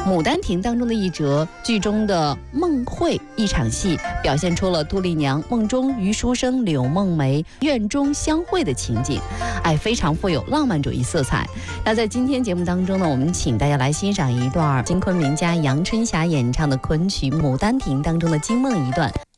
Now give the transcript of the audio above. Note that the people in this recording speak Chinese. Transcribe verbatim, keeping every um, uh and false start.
牡丹亭》当中的一折剧中的梦会一场戏，表现出了杜丽娘梦中于书生柳梦梅院中相会的情景，哎，非常富有浪漫主义色彩。那在今天节目当中呢，我们请大家来欣赏一段金昆名家杨春霞演唱的昆曲《牡丹亭》当中的惊梦一段。